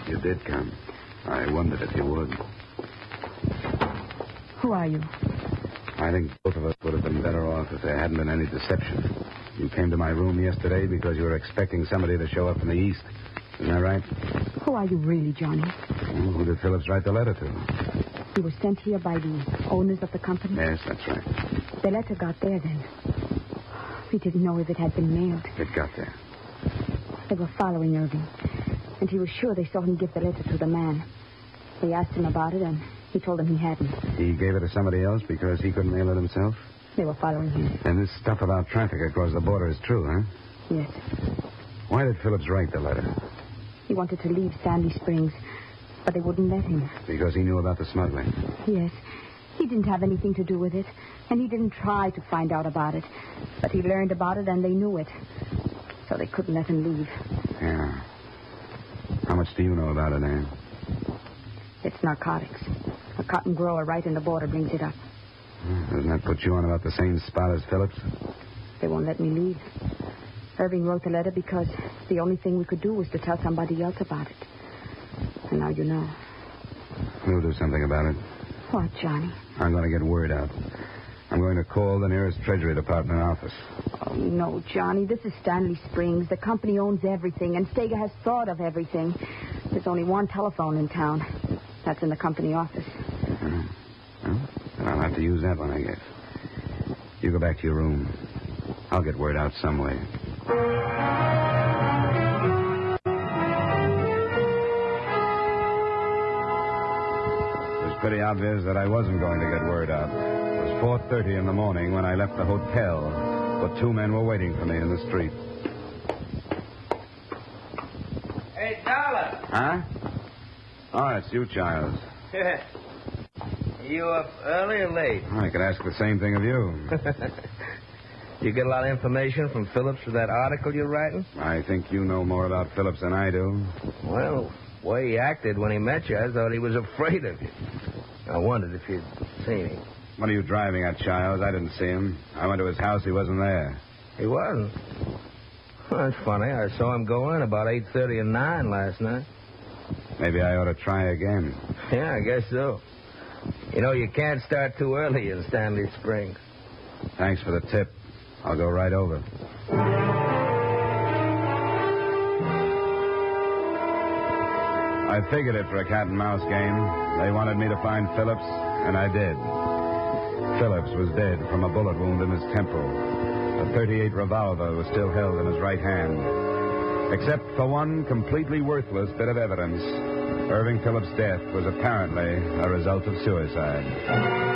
You did come. I wondered if you would. Who are you? I think both of us would have been better off if there hadn't been any deception. You came to my room yesterday because you were expecting somebody to show up from the east. Isn't that right? Who are you really, Johnny? Well, who did Phillips write the letter to? He was sent here by the owners of the company? Yes, that's right. The letter got there then. We didn't know if it had been mailed. It got there. They were following Irving, and he was sure they saw him give the letter to the man. They asked him about it, and he told them he hadn't. He gave it to somebody else because he couldn't mail it himself? They were following him. And this stuff about traffic across the border is true, huh? Yes. Why did Phillips write the letter? He wanted to leave Sandy Springs, but they wouldn't let him. Because he knew about the smuggling? Yes. He didn't have anything to do with it, and he didn't try to find out about it. But he learned about it, and they knew it. So they couldn't let him leave. Yeah. How much do you know about it, Anne? It's narcotics. A cotton grower right in the border brings it up. Doesn't that put you on about the same spot as Phillips? They won't let me leave. Irving wrote the letter because the only thing we could do was to tell somebody else about it. And now you know. We'll do something about it. What, Johnny? I'm going to get word out. I'm going to call the nearest Treasury Department office. Oh, no, Johnny. This is Stanley Springs. The company owns everything, and Steger has thought of everything. There's only one telephone in town. That's in the company office. Well, then I'll have to use that one, I guess. You go back to your room. I'll get word out some way. It was pretty obvious that I wasn't going to get word out. It was 4:30 in the morning when I left the hotel, but two men were waiting for me in the street. Hey, Dollar! Huh? Oh, it's you, Childs. You up early or late? I could ask the same thing of you. You get a lot of information from Phillips for that article you're writing? I think you know more about Phillips than I do. Well, the way he acted when he met you, I thought he was afraid of you. I wondered if you'd seen him. What are you driving at, Childs? I didn't see him. I went to his house. He wasn't there. He wasn't? Well, that's funny. I saw him go in about 8:30 and 9 last night. Maybe I ought to try again. Yeah, I guess so. You know, you can't start too early in Stanley Springs. Thanks for the tip. I'll go right over. I figured it for a cat-and-mouse game. They wanted me to find Phillips, and I did. Phillips was dead from a bullet wound in his temple. A .38 revolver was still held in his right hand. Except for one completely worthless bit of evidence, Irving Phillips' death was apparently a result of suicide.